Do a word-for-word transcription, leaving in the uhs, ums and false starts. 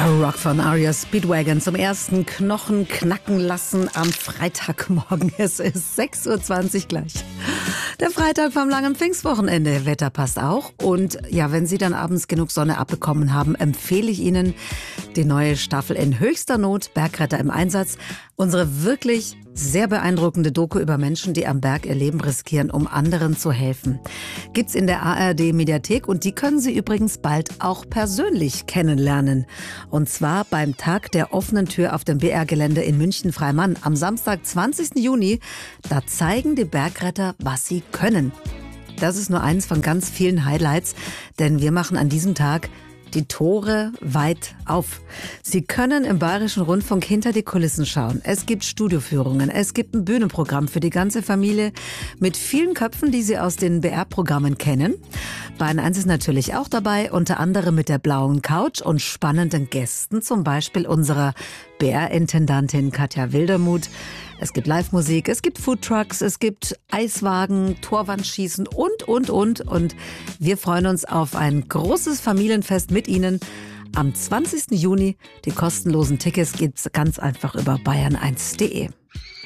Rock von Aria Speedwagon zum ersten Knochen knacken lassen am Freitagmorgen. Es ist sechs Uhr zwanzig gleich. Der Freitag vom langen Pfingstwochenende. Wetter passt auch. Und ja, wenn Sie dann abends genug Sonne abbekommen haben, empfehle ich Ihnen die neue Staffel In höchster Not, Bergretter im Einsatz. Unsere wirklich sehr beeindruckende Doku über Menschen, die am Berg ihr Leben riskieren, um anderen zu helfen. Gibt's in der A R D-Mediathek und die können Sie übrigens bald auch persönlich kennenlernen. Und zwar beim Tag der offenen Tür auf dem B R-Gelände in München-Freimann am Samstag, zwanzigsten Juni. Da zeigen die Bergretter, was sie können. Das ist nur eins von ganz vielen Highlights, denn wir machen an diesem Tag die Tore weit auf. Sie können im Bayerischen Rundfunk hinter die Kulissen schauen. Es gibt Studioführungen, es gibt ein Bühnenprogramm für die ganze Familie mit vielen Köpfen, die Sie aus den B R-Programmen kennen. Bayern eins ist natürlich auch dabei, unter anderem mit der blauen Couch und spannenden Gästen, zum Beispiel unserer B R-Intendantin Katja Wildermuth. Es gibt Live-Musik, es gibt Foodtrucks, es gibt Eiswagen, Torwandschießen und, und, und. Und wir freuen uns auf ein großes Familienfest mit Ihnen am zwanzigsten Juni. Die kostenlosen Tickets gibt's ganz einfach über bayern eins punkt de.